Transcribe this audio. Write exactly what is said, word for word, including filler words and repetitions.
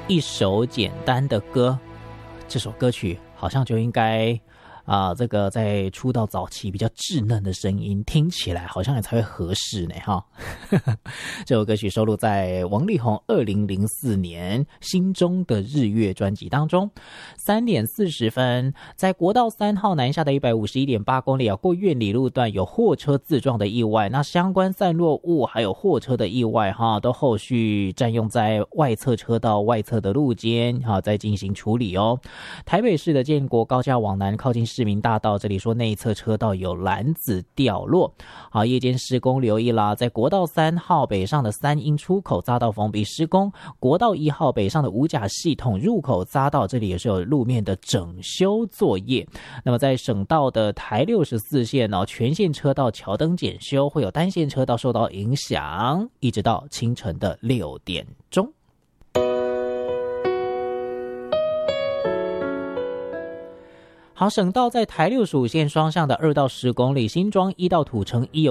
一首简单的歌，这首歌曲好像就应该啊、呃，这个在出道早期比较稚嫩的声音，听起来好像也才会合适呢哈。这首歌曲收录在王力宏二零零四年《心中的日月》专辑当中。三点四十分，在国道三号南下的一百五十一点八公里啊，过苑里路段有货车自撞的意外，那相关散落物还有货车的意外哈，都后续占用在外侧车道外侧的路肩哈，再进行处理哦。台北市的建国高架往南靠近市民大道，这里说内侧车道有篮子掉落。好，夜间施工留意啦，在国道三号北上的三鶯出口匝道封闭施工，国道一号北上的五甲系统入口匝道这里也是有路面的整修作业。那么在省道的台六十四线哦，全线车道桥灯检修，会有单线车道受到影响，一直到清晨的六点钟。好，省道在台六十五线双向的二到十公里，新庄一到土城一有